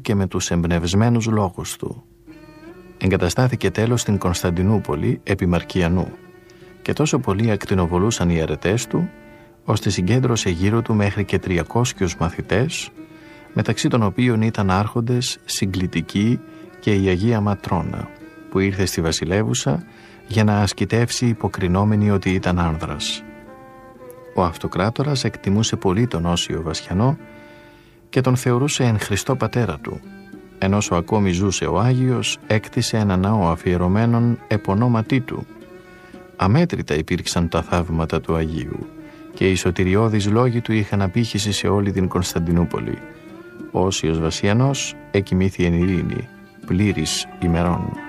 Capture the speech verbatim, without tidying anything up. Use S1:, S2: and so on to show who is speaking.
S1: και με τους εμπνευσμένους λόγους του. Εγκαταστάθηκε τέλος στην Κωνσταντινούπολη επί Μαρκιανού και τόσο πολύ ακτινοβολούσαν οι αρετές του, ώστε συγκέντρωσε γύρω του μέχρι και τριακόσιους μαθητές, μεταξύ των οποίων ήταν άρχοντες Συγκλητικοί και η Αγία Ματρόνα, που ήρθε στη βασιλεύουσα για να ασκητεύσει υποκρινόμενη ότι ήταν άνδρας. Ο αυτοκράτορας εκτιμούσε πολύ τον Όσιο Βασιανό και τον θεωρούσε εν Χριστώ πατέρα του. Ενώ όσο ακόμη ζούσε ο Άγιος, έκτισε ένα ναό αφιερωμένον επωνόματί του. Αμέτρητα υπήρξαν τα θαύματα του Αγίου και οι σωτηριώδεις λόγοι του είχαν απήχηση σε όλη την Κωνσταντινούπολη. Ο Όσιος Βασιανός εκοιμήθη εν ειρήνη, πλήρης ημερών.